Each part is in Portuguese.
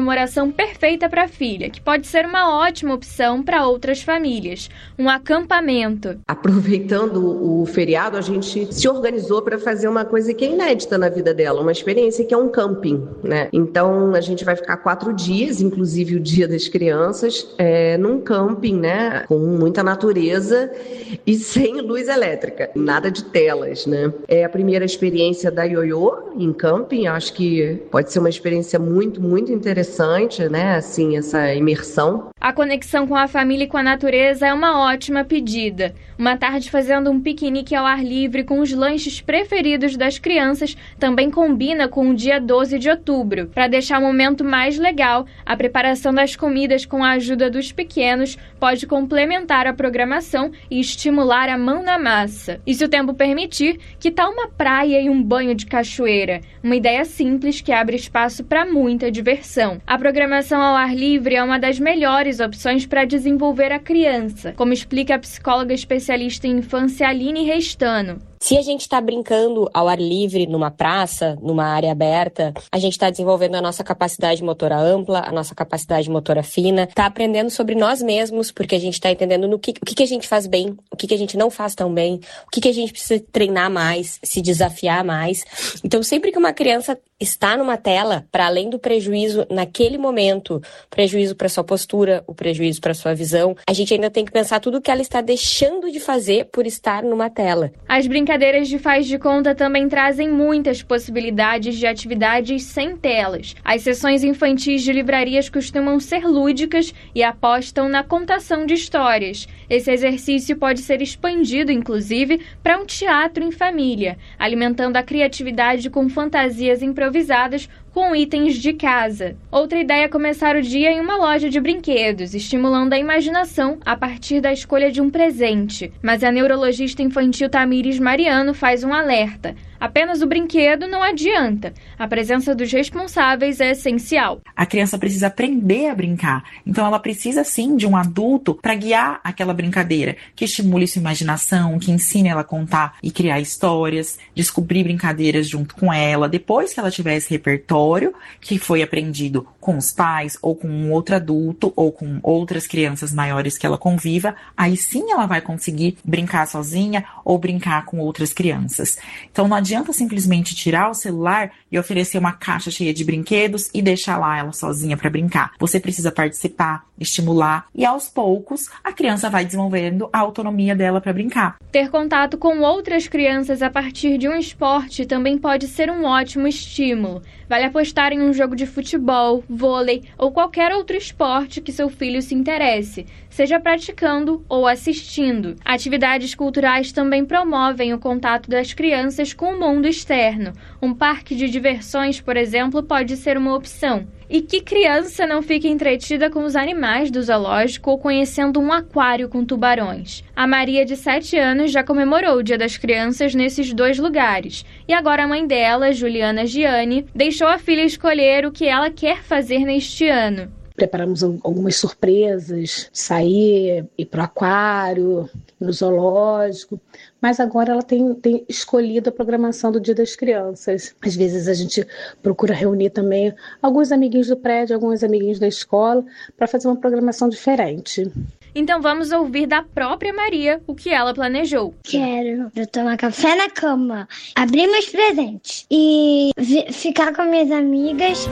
comemoração perfeita para a filha, que pode ser uma ótima opção para outras famílias. Um acampamento. Aproveitando o feriado, a gente se organizou para fazer uma coisa que é inédita na vida dela, uma experiência que é um camping, né? Então, a gente vai ficar 4 dias, inclusive o Dia das Crianças, num camping, né? Com muita natureza e sem luz elétrica, nada de telas, né? É a primeira experiência da Ioiô em camping, acho que pode ser uma experiência muito, muito interessante, né? Assim, essa imersão. A conexão com a família e com a natureza é uma ótima pedida. Uma tarde fazendo um piquenique ao ar livre com os lanches preferidos das crianças também combina com o dia 12 de outubro. Para deixar o momento mais legal, a preparação das comidas com a ajuda dos pequenos pode complementar a programação e estimular a mão na massa. E se o tempo permitir, que tal uma praia e um banho de cachoeira? Uma ideia simples que abre espaço para muita diversão. A programação ao ar livre é uma das melhores opções para desenvolver a criança, como explica a psicóloga especialista em infância Aline Restano. Se a gente está brincando ao ar livre, numa praça, numa área aberta, a gente está desenvolvendo a nossa capacidade motora ampla, a nossa capacidade motora fina, está aprendendo sobre nós mesmos, porque a gente está entendendo o que a gente faz bem, o que a gente não faz tão bem, o que a gente precisa treinar mais, se desafiar mais. Então, sempre que uma criança está numa tela, para além do prejuízo naquele momento, prejuízo para sua postura, o prejuízo para sua visão, a gente ainda tem que pensar tudo o que ela está deixando de fazer por estar numa tela. As brincadeiras de faz de conta também trazem muitas possibilidades de atividades sem telas. As sessões infantis de livrarias costumam ser lúdicas e apostam na contação de histórias. Esse exercício pode ser expandido, inclusive, para um teatro em família, alimentando a criatividade com fantasias improvisadas com itens de casa. Outra ideia é começar o dia em uma loja de brinquedos, estimulando a imaginação a partir da escolha de um presente. Mas a neurologista infantil Tamires Mariano faz um alerta. Apenas o brinquedo não adianta. A presença dos responsáveis é essencial. A criança precisa aprender a brincar. Então ela precisa sim de um adulto para guiar aquela brincadeira, que estimule sua imaginação, que ensine ela a contar e criar histórias, descobrir brincadeiras junto com ela. Depois que ela tiver esse repertório, que foi aprendido com os pais, ou com um outro adulto, ou com outras crianças maiores que ela conviva, aí sim ela vai conseguir brincar sozinha ou brincar com outras crianças. Então não adianta simplesmente tirar o celular e oferecer uma caixa cheia de brinquedos e deixar lá ela sozinha para brincar. Você precisa participar, estimular e aos poucos a criança vai desenvolvendo a autonomia dela para brincar. Ter contato com outras crianças a partir de um esporte também pode ser um ótimo estímulo. Vale apostar em um jogo de futebol, vôlei ou qualquer outro esporte que seu filho se interesse, seja praticando ou assistindo. Atividades culturais também promovem o contato das crianças com o mundo externo. Um parque de diversões, por exemplo, pode ser uma opção. E que criança não fica entretida com os animais do zoológico ou conhecendo um aquário com tubarões? A Maria, de 7 anos, já comemorou o Dia das Crianças nesses 2 lugares. E agora a mãe dela, Juliana Gianni, deixou a filha escolher o que ela quer fazer neste ano. Preparamos algumas surpresas, sair, ir para o aquário, no zoológico, mas agora ela tem escolhido a programação do Dia das Crianças. Às vezes a gente procura reunir também alguns amiguinhos do prédio, alguns amiguinhos da escola, para fazer uma programação diferente. Então vamos ouvir da própria Maria o que ela planejou. Quero tomar café na cama, abrir meus presentes e ficar com minhas amigas.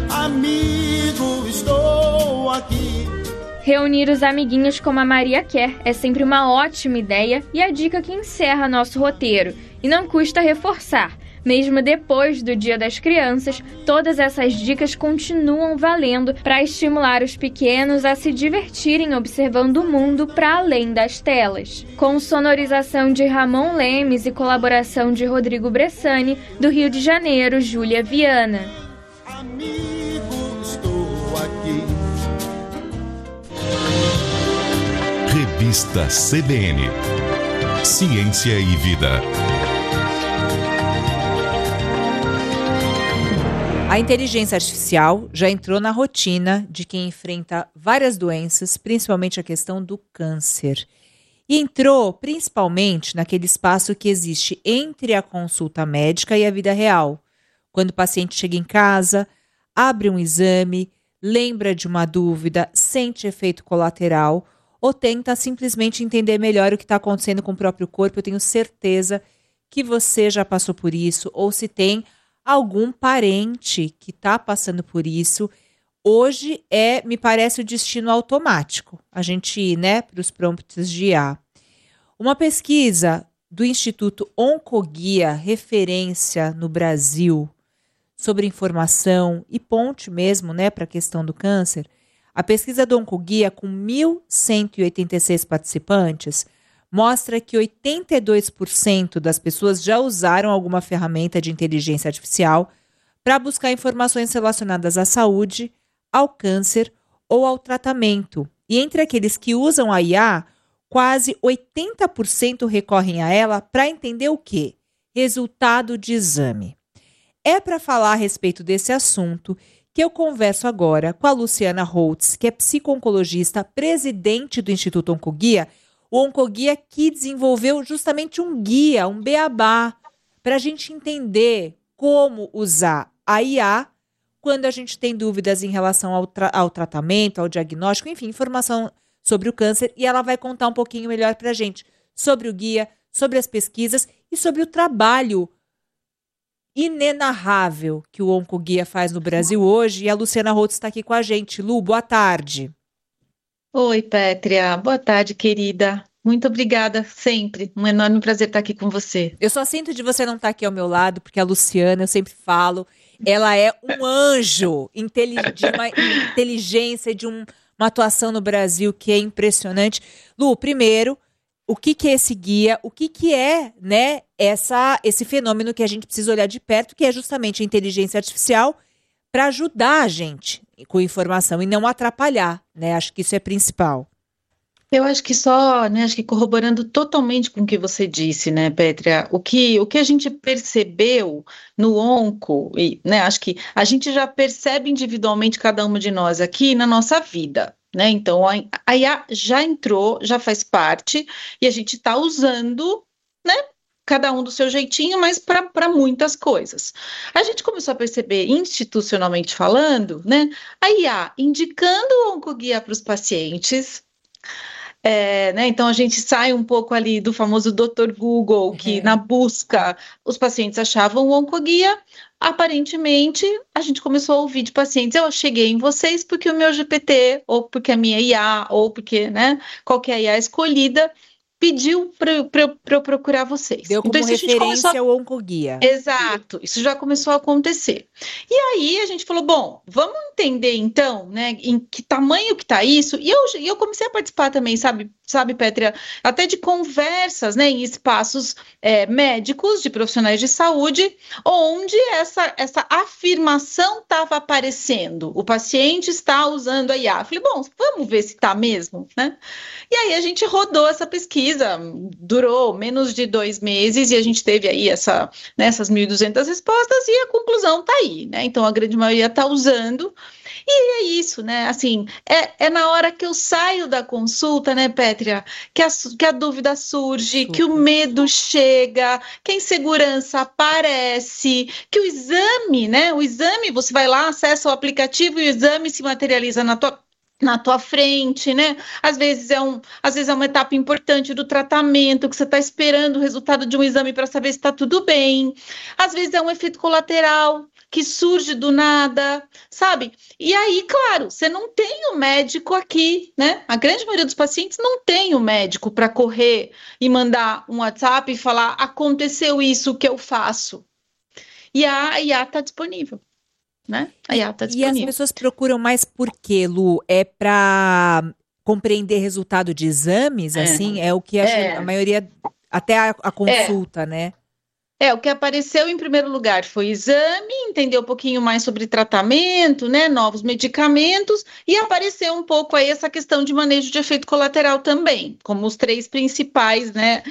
Amigo, estou aqui. Reunir os amiguinhos como a Maria quer é sempre uma ótima ideia e a dica que encerra nosso roteiro. E não custa reforçar. Mesmo depois do Dia das Crianças, todas essas dicas continuam valendo para estimular os pequenos a se divertirem observando o mundo para além das telas. Com sonorização de Ramon Lemes e colaboração de Rodrigo Bressani, do Rio de Janeiro, Júlia Viana. Amigo, estou aqui. Revista CBN. Ciência e Vida. A inteligência artificial já entrou na rotina de quem enfrenta várias doenças, principalmente a questão do câncer. E entrou principalmente naquele espaço que existe entre a consulta médica e a vida real. Quando o paciente chega em casa, abre um exame, lembra de uma dúvida, sente efeito colateral ou tenta simplesmente entender melhor o que está acontecendo com o próprio corpo. Eu tenho certeza que você já passou por isso, ou se tem algum parente que está passando por isso. Hoje me parece o destino automático, a gente ir, né, para os prompts de IA. Uma pesquisa do Instituto Oncoguia, referência no Brasil, sobre informação e ponte mesmo, né, para a questão do câncer. A pesquisa do Oncoguia, com 1.186 participantes, mostra que 82% das pessoas já usaram alguma ferramenta de inteligência artificial para buscar informações relacionadas à saúde, ao câncer ou ao tratamento. E entre aqueles que usam a IA, quase 80% recorrem a ela para entender o quê? Resultado de exame. É para falar a respeito desse assunto que eu converso agora com a Luciana Holtz, que é psico-oncologista, presidente do Instituto Oncoguia, o Oncoguia que desenvolveu justamente um guia, um beabá, para a gente entender como usar a IA quando a gente tem dúvidas em relação ao tratamento, ao diagnóstico, enfim, informação sobre o câncer, e ela vai contar um pouquinho melhor para a gente sobre o guia, sobre as pesquisas e sobre o trabalho inenarrável que o Oncoguia faz no Brasil hoje. E a Luciana Holtz está aqui com a gente. Lu, boa tarde. Oi, Pétria. Boa tarde, querida. Muito obrigada, sempre. Um enorme prazer estar aqui com você. Eu só sinto de você não estar aqui ao meu lado, porque a Luciana, eu sempre falo, ela é um anjo de uma inteligência, de uma atuação no Brasil que é impressionante. Lu, primeiro, o que é esse guia? O que é, né, esse fenômeno que a gente precisa olhar de perto, que é justamente a inteligência artificial para ajudar a gente com informação e não atrapalhar, né? Acho que isso é principal. Eu acho que só, né, acho que corroborando totalmente com o que você disse, né, Pétria, o que a gente percebeu no Onco, e, né, acho que a gente já percebe individualmente cada uma de nós aqui na nossa vida, né, então a IA já entrou, já faz parte, e a gente está usando, né, cada um do seu jeitinho, mas para muitas coisas. A gente começou a perceber, institucionalmente falando, né, a IA indicando o Oncoguia para os pacientes. Né, então a gente sai um pouco ali do famoso Dr. Google, que na busca os pacientes achavam o Oncoguia. Aparentemente a gente começou a ouvir de pacientes: eu cheguei em vocês porque o meu GPT, ou porque a minha IA, ou porque, né, qualquer IA escolhida pediu para eu procurar vocês. Deu como então, referência ao Oncoguia. Exato, isso já começou a acontecer. E aí a gente falou, bom, vamos entender então, né, em que tamanho que está isso, e eu comecei a participar também, sabe, Pétria, até de conversas, né, em espaços médicos, de profissionais de saúde, onde essa afirmação estava aparecendo, o paciente está usando a IA. Eu falei, bom, vamos ver se está mesmo, né? E aí a gente rodou essa pesquisa, durou menos de 2 meses, e a gente teve aí essas 1.200 respostas, e a conclusão está aí, né? Então a grande maioria está usando. E é isso, né? Assim, é na hora que eu saio da consulta, né, Pétria, que a dúvida surge, que o medo chega, que a insegurança aparece, que o exame, né? O exame, você vai lá, acessa o aplicativo e o exame se materializa na tua frente, né? Às vezes é uma etapa importante do tratamento, que você está esperando o resultado de um exame para saber se está tudo bem. Às vezes é um efeito colateral que surge do nada, sabe? E aí, claro, você não tem o médico aqui, né? A grande maioria dos pacientes não tem o médico para correr e mandar um WhatsApp e falar: aconteceu isso, o que eu faço? E a IA está disponível. Né? A IA tá disponível. E as pessoas procuram mais por quê, Lu? É para compreender resultado de exames, assim? É o que a maioria, até a consulta, né? O que apareceu em primeiro lugar foi exame, entender um pouquinho mais sobre tratamento, né, novos medicamentos, e apareceu um pouco aí essa questão de manejo de efeito colateral também, como os 3 principais, né,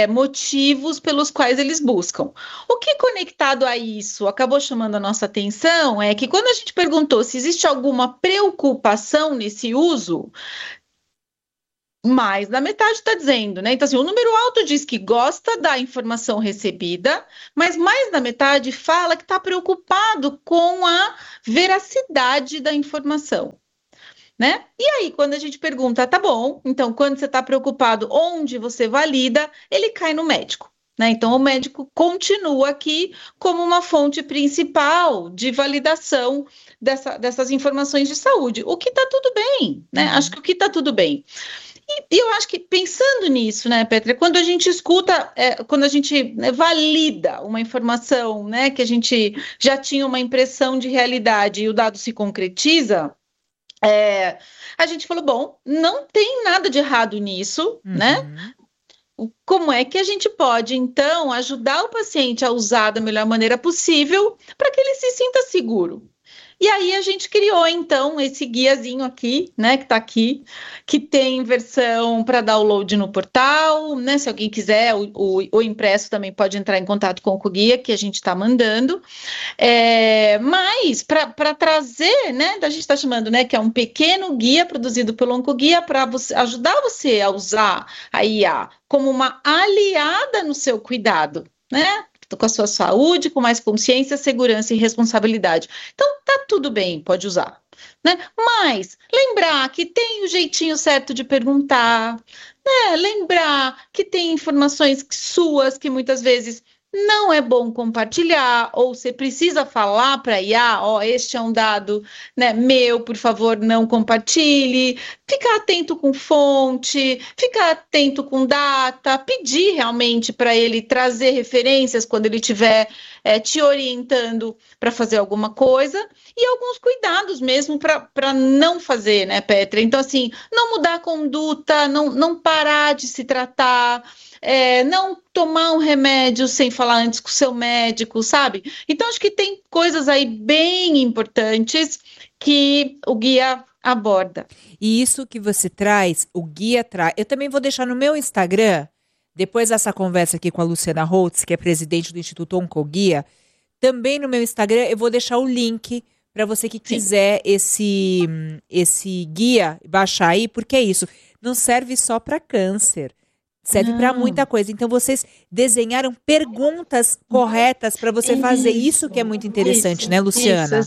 motivos pelos quais eles buscam. O que conectado a isso acabou chamando a nossa atenção é que quando a gente perguntou se existe alguma preocupação nesse uso, mais da metade está dizendo, né? Então, assim, o número alto diz que gosta da informação recebida, mas mais da metade fala que está preocupado com a veracidade da informação, né? E aí, quando a gente pergunta, tá bom, então, quando você está preocupado, onde você valida, ele cai no médico, né? Então, o médico continua aqui como uma fonte principal de validação dessas informações de saúde, o que está tudo bem, né? Acho que o que está tudo bem. E eu acho que pensando nisso, né, Petra, quando a gente escuta, quando a gente valida uma informação, né, que a gente já tinha uma impressão de realidade e o dado se concretiza, a gente falou, bom, não tem nada de errado nisso, né? Como é que a gente pode, então, ajudar o paciente a usar da melhor maneira possível para que ele se sinta seguro? E aí a gente criou, então, esse guiazinho aqui, né, que está aqui, que tem versão para download no portal, né, se alguém quiser, o impresso também pode entrar em contato com o guia que a gente está mandando, mas para trazer, né, a gente está chamando, né, que é um pequeno guia produzido pelo Oncoguia para ajudar você a usar a IA como uma aliada no seu cuidado, né, com a sua saúde, com mais consciência, segurança e responsabilidade. Então, tá tudo bem, pode usar, né? Mas lembrar que tem o jeitinho certo de perguntar, né? Lembrar que tem informações suas que muitas vezes não é bom compartilhar, ou você precisa falar para a IA, este é um dado, né, meu, por favor, não compartilhe. Ficar atento com fonte, ficar atento com data, pedir realmente para ele trazer referências quando ele estiver te orientando para fazer alguma coisa, e alguns cuidados mesmo para não fazer, né, Petra? Então, assim, não mudar a conduta, não parar de se tratar, não tomar um remédio sem falar antes com o seu médico, sabe? Então, acho que tem coisas aí bem importantes que o guia aborda. E isso que você traz, o guia traz. Eu também vou deixar no meu Instagram, depois dessa conversa aqui com a Luciana Holtz, que é presidente do Instituto Oncoguia, também no meu Instagram eu vou deixar o link para você que quiser esse guia baixar aí, porque é isso, não serve só para câncer. Serve para muita coisa. Então, vocês desenharam perguntas corretas para você fazer. Isso que é muito interessante, né, Luciana? Isso,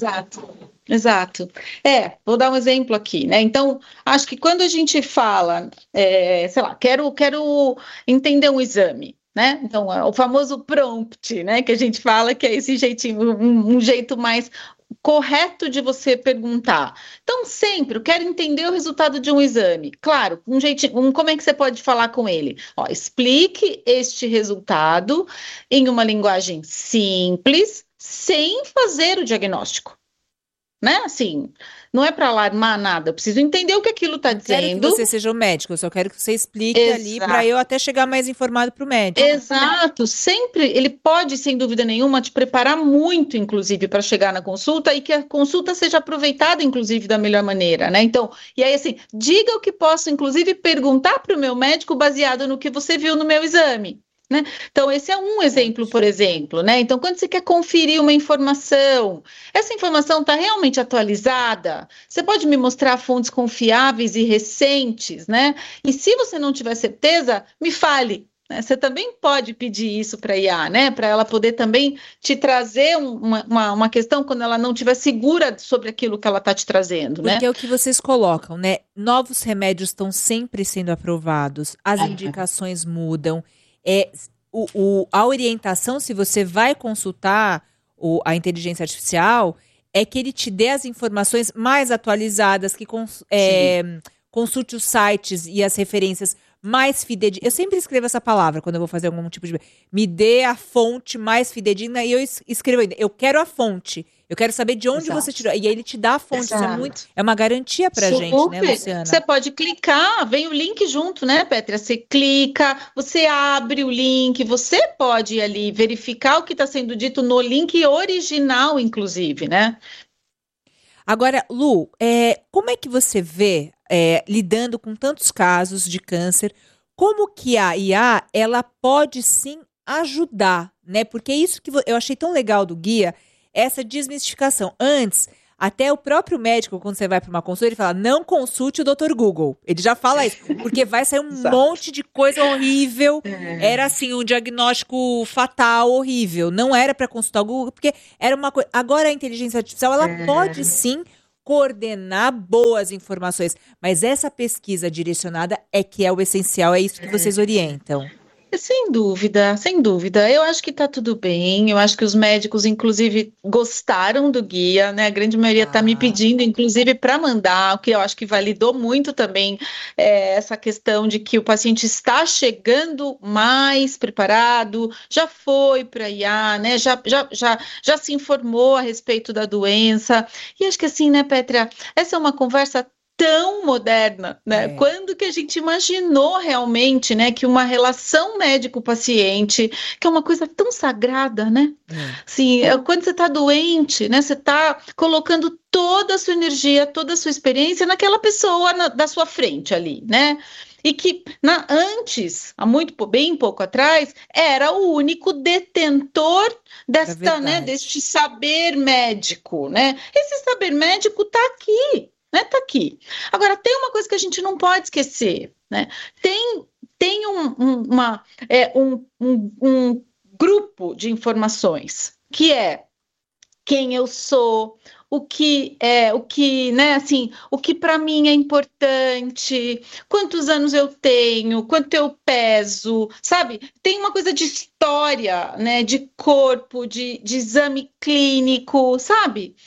exato. Vou dar um exemplo aqui, né? Então, acho que quando a gente fala, sei lá, quero entender um exame, né? Então, o famoso prompt, né? Que a gente fala que é esse jeitinho, um jeito mais correto de você perguntar. Então, sempre, eu quero entender o resultado de um exame. Claro, um jeitinho, como é que você pode falar com ele? Explique este resultado em uma linguagem simples, sem fazer o diagnóstico. Né? Assim, não é para alarmar nada, eu preciso entender o que aquilo está dizendo. Quero que você seja o médico, eu só quero que você explique ali para eu até chegar mais informado para o médico. Exato, sempre, ele pode, sem dúvida nenhuma, te preparar muito, inclusive, para chegar na consulta e que a consulta seja aproveitada, inclusive, da melhor maneira, né? Então, e aí, assim, diga o que posso, inclusive, perguntar para o meu médico baseado no que você viu no meu exame. Né? Então, esse é um exemplo, por exemplo, né? Então, quando você quer conferir uma informação, essa informação está realmente atualizada? Você pode me mostrar fontes confiáveis e recentes, né? E se você não tiver certeza, me fale. Né? Você também pode pedir isso para a IA, né? Para ela poder também te trazer uma questão quando ela não estiver segura sobre aquilo que ela está te trazendo, né? Porque é o que vocês colocam, né? Novos remédios estão sempre sendo aprovados, as indicações mudam. A orientação, se você vai consultar a inteligência artificial, é que ele te dê as informações mais atualizadas, que consulte os sites e as referências mais fidedignas. Eu sempre escrevo essa palavra quando eu vou fazer algum tipo de... Me dê a fonte mais fidedigna, e eu escrevo ainda, eu quero a fonte. Eu quero saber de onde você tirou. E aí ele te dá a fonte. Isso é uma garantia pra gente, né, Luciana? Você pode clicar, vem o link junto, né, Petra? Você clica, você abre o link, você pode ali verificar o que está sendo dito no link original, inclusive, né? Agora, Lu, como é que você vê, lidando com tantos casos de câncer, como que a IA, ela pode sim ajudar, né? Porque isso que eu achei tão legal do guia, essa desmistificação. Antes, Até o próprio médico, quando você vai para uma consulta, ele fala, não consulte o Dr. Google. Ele já fala isso, porque vai sair um monte de coisa horrível. Era assim, um diagnóstico fatal, horrível. Não era para consultar o Google, porque era uma coisa... Agora a inteligência artificial, ela pode sim coordenar boas informações, mas essa pesquisa direcionada é que é o essencial, é isso que vocês orientam. Sem dúvida, sem dúvida. Eu acho que está tudo bem. Eu acho que os médicos, inclusive, gostaram do guia, né? A grande maioria está me pedindo, inclusive, para mandar, o que eu acho que validou muito também essa questão de que o paciente está chegando mais preparado, já foi para IA, né? Já se informou a respeito da doença. E acho que assim, né, Pétria, essa é uma conversa tão moderna, né? Quando que a gente imaginou realmente, né, que uma relação médico-paciente, que é uma coisa tão sagrada, né? Assim, quando você está doente, né, você está colocando toda a sua energia, toda a sua experiência naquela pessoa da sua frente ali, né? E que antes, há bem pouco atrás, era o único detentor deste saber médico, né? Esse saber médico está aqui. Tá aqui. Agora, tem uma coisa que a gente não pode esquecer, né? Tem um grupo de informações que é quem eu sou, o que né, assim, o que para mim é importante, quantos anos eu tenho, quanto eu peso, sabe? Tem uma coisa de história, né, de corpo, de exame clínico, sabe?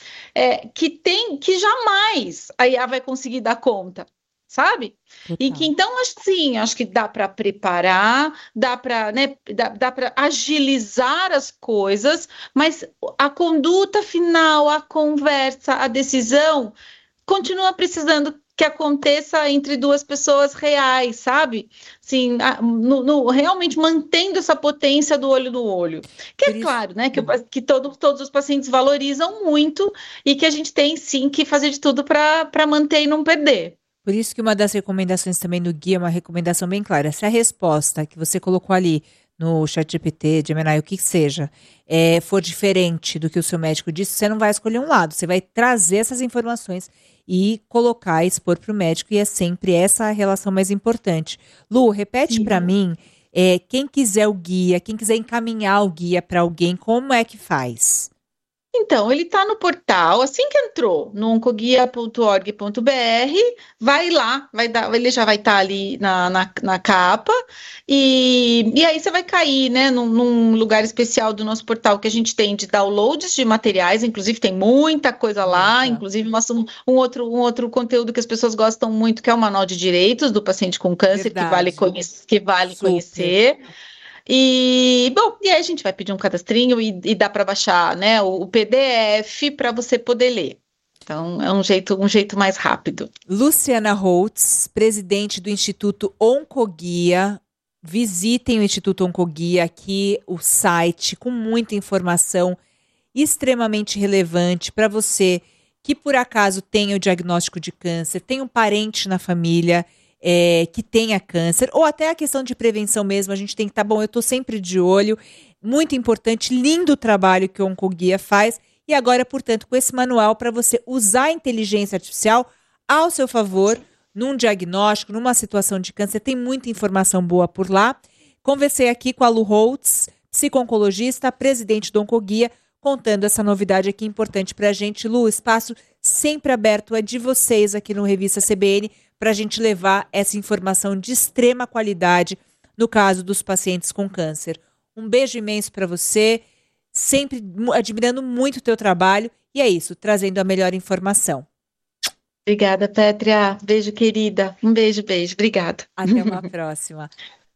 Que jamais a IA vai conseguir dar conta, sabe? E que então, assim, acho que dá para preparar, dá para, né, dá para agilizar as coisas, mas a conduta final, a conversa, a decisão, continua precisando que aconteça entre duas pessoas reais, sabe? Assim, realmente mantendo essa potência do olho no olho. Que é claro, né, que todos os pacientes valorizam muito e que a gente tem, sim, que fazer de tudo para manter e não perder. Por isso que uma das recomendações também no guia é uma recomendação bem clara. Se a resposta que você colocou ali no ChatGPT, Gemini, o que seja, for diferente do que o seu médico disse, você não vai escolher um lado. Você vai trazer essas informações e colocar, expor para o médico, e é sempre essa a relação mais importante. Lu, repete para mim, quem quiser o guia, quem quiser encaminhar o guia para alguém, como é que faz? Então, ele está no portal, assim que entrou no oncoguia.org.br, vai lá, ele já vai estar ali na capa, e aí você vai cair, né, num lugar especial do nosso portal que a gente tem de downloads de materiais, inclusive tem muita coisa lá, inclusive um outro conteúdo que as pessoas gostam muito, que é o Manual de Direitos do Paciente com Câncer, que vale conhecer. E aí a gente vai pedir um cadastrinho e dá para baixar, né, o PDF para você poder ler. Então, é um jeito mais rápido. Luciana Holtz, presidente do Instituto Oncoguia. Visitem o Instituto Oncoguia aqui, o site, com muita informação extremamente relevante para você que, por acaso, tem o diagnóstico de câncer, tem um parente na família que tenha câncer, ou até a questão de prevenção mesmo, a gente tem que estar bom, eu estou sempre de olho, muito importante, lindo o trabalho que o Oncoguia faz, e agora, portanto, com esse manual para você usar a inteligência artificial ao seu favor, num diagnóstico, numa situação de câncer, tem muita informação boa por lá. Conversei aqui com a Lu Holtz, psico-oncologista, presidente do Oncoguia, contando essa novidade aqui importante para a gente. Lu, o espaço sempre aberto é de vocês aqui no Revista CBN, para a gente levar essa informação de extrema qualidade no caso dos pacientes com câncer. Um beijo imenso para você, sempre admirando muito o teu trabalho, e é isso, trazendo a melhor informação. Obrigada, Pétria. Beijo, querida. Um beijo. Obrigada. Até uma próxima.